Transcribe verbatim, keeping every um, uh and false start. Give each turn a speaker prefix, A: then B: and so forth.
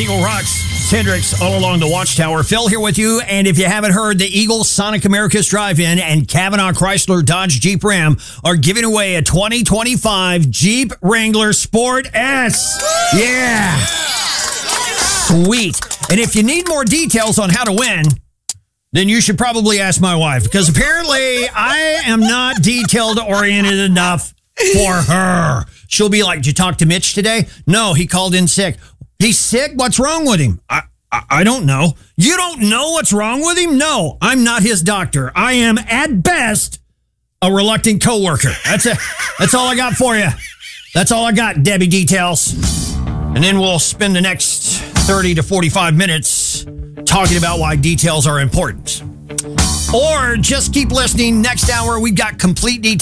A: Eagle Rocks. Hendrix all along the Watchtower. Phil here with you. And if you haven't heard, the Eagle Sonic America's Drive-In and Kavanaugh Chrysler Dodge Jeep Ram are giving away a twenty twenty-five Jeep Wrangler Sport S. Yeah. Sweet. And if you need more details on how to win, then you should probably ask my wife, because apparently I am not detailed oriented enough for her. She'll be like, did you talk to Mitch today? No, he called in sick. He's sick? What's wrong with him? I, I I don't know. You don't know what's wrong with him? No, I'm not his doctor. I am, at best, a reluctant coworker. That's it. That's all I got for you. That's all I got, Debbie Details. And then we'll spend the next thirty to forty-five minutes talking about why details are important. Or just keep listening. Next hour, we've got complete details.